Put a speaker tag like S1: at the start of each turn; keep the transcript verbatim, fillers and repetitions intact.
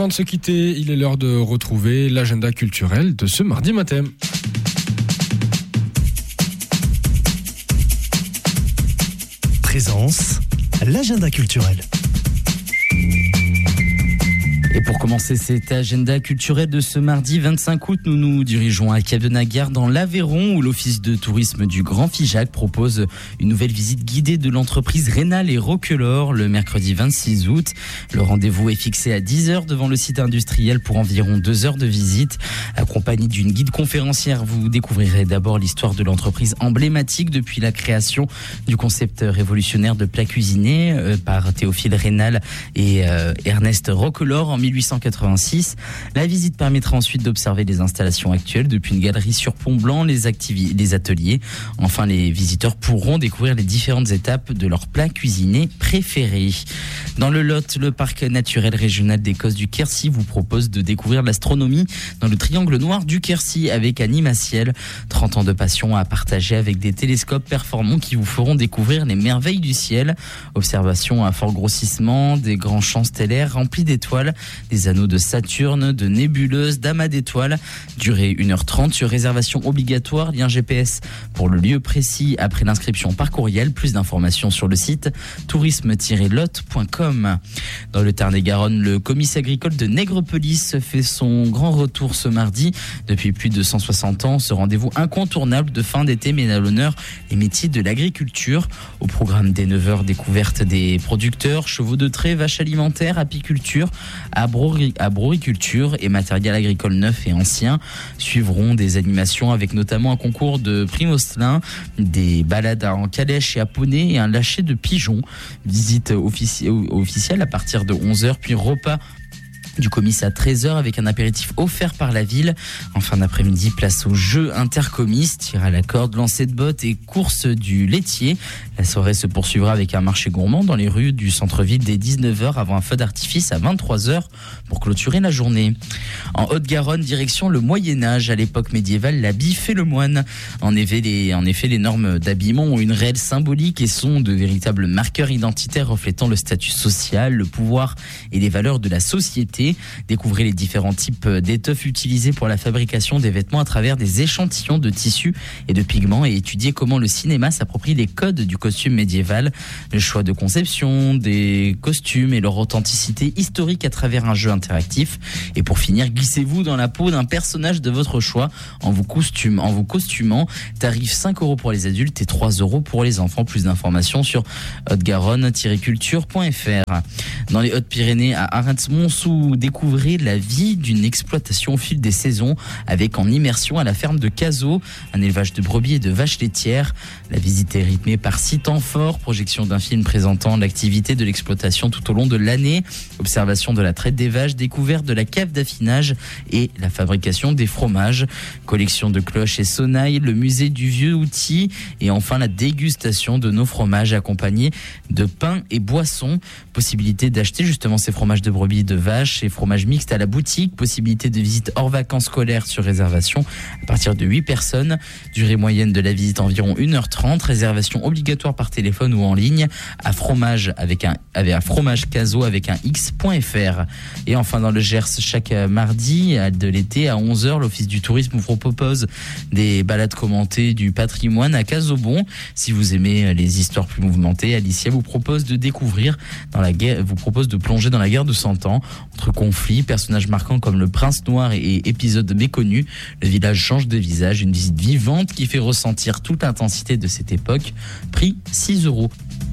S1: avant de se quitter, il est l'heure de retrouver l'agenda culturel de ce mardi matin.
S2: Présence, l'agenda culturel.
S3: Et pour commencer cet agenda culturel de ce mardi vingt-cinq août, nous nous dirigeons à Cap-de-Naguère dans l'Aveyron où l'Office de tourisme du Grand Figeac propose une nouvelle visite guidée de l'entreprise Rénal et Roquelaure le mercredi vingt-six août. Le rendez-vous est fixé à dix heures devant le site industriel pour environ deux heures de visite. Accompagné d'une guide conférencière, vous découvrirez d'abord l'histoire de l'entreprise emblématique depuis la création du concept révolutionnaire de plats cuisinés euh, par Théophile Rénal et euh, Ernest Roquelaure en mille huit cent quatre-vingt-six. La visite permettra ensuite d'observer les installations actuelles depuis une galerie sur pont blanc, les, activi- les ateliers. Enfin, les visiteurs pourront découvrir les différentes étapes de leurs plats cuisinés préférés. Dans le Lot, le parc naturel régional des Cosses du Quercy vous propose de découvrir l'astronomie dans le triangle noir du Quercy avec Animaciel. trente ans de passion à partager avec des télescopes performants qui vous feront découvrir les merveilles du ciel. Observation à fort grossissement, des grands champs stellaires remplis d'étoiles, des anneaux de Saturne, de nébuleuses, d'amas d'étoiles. Durée une heure trente sur réservation obligatoire, lien G P S pour le lieu précis après l'inscription par courriel. Plus d'informations sur le site tourisme tiret lot point com. Dans le Tarn-et-Garonne, le comice agricole de Nègrepelisse fait son grand retour ce mardi. Depuis plus de cent soixante ans, ce rendez-vous incontournable de fin d'été met à l'honneur les métiers de l'agriculture. Au programme dès neuf heures, découverte des producteurs, chevaux de trait, vaches alimentaires, apiculture, arboriculture et matériel agricole neuf et ancien. Suivront des animations avec notamment un concours de primostelin, des balades en calèche et à poney et un lâcher de pigeons. Visite offici- officielle à partir de onze heures, puis repas du comice à treize heures avec un apéritif offert par la ville. En fin d'après-midi, place au jeu intercomice, tir à la corde, lancer de bottes et course du laitier. La soirée se poursuivra avec un marché gourmand dans les rues du centre-ville dès dix-neuf heures avant un feu d'artifice à vingt-trois heures pour clôturer la journée. En Haute-Garonne, direction le Moyen-Âge. À l'époque médiévale, l'habit fait le moine. En effet, les, en effet, les normes d'habillement ont une réelle symbolique et sont de véritables marqueurs identitaires reflétant le statut social, le pouvoir et les valeurs de la société. Découvrez les différents types d'étoffes utilisées pour la fabrication des vêtements à travers des échantillons de tissus et de pigments et étudiez comment le cinéma s'approprie les codes du costume médiéval, le choix de conception des costumes et leur authenticité historique à travers un jeu interactif. Et pour finir, glissez-vous dans la peau d'un personnage de votre choix en vous, costume, en vous costumant. Tarif cinq euros pour les adultes et trois euros pour les enfants. Plus d'informations sur haute-garonne tiret culture point f r. Dans les Hautes-Pyrénées, à Arens-Montsou, découvrez la vie d'une exploitation au fil des saisons avec en immersion à la ferme de Cazaux, un élevage de brebis et de vaches laitières. La visite est rythmée par six temps forts, projection d'un film présentant l'activité de l'exploitation tout au long de l'année, observation de la traite des vaches, découverte de la cave d'affinage et la fabrication des fromages, collection de cloches et sonnailles, le musée du vieux outil et enfin la dégustation de nos fromages accompagnés de pain et boissons. Possibilité d'acheter justement ces fromages de brebis et de vaches et fromages mixtes à la boutique. Possibilité de visite hors vacances scolaires sur réservation à partir de huit personnes. Durée moyenne de la visite environ une heure trente. Réservation obligatoire par téléphone ou en ligne à fromage avec un, avec un fromage Cazaux avec un x.fr. Et enfin dans le Gers, chaque mardi de l'été à onze heures, l'Office du tourisme vous propose des balades commentées du patrimoine à Casaubon. Si vous aimez les histoires plus mouvementées, Alicia vous propose de découvrir dans la guerre, vous propose de plonger dans la guerre de cent ans. Entre conflits, personnages marquants comme le prince noir et épisodes méconnus, le village change de visage, une visite vivante qui fait ressentir toute l'intensité de cette époque. Prix six euros.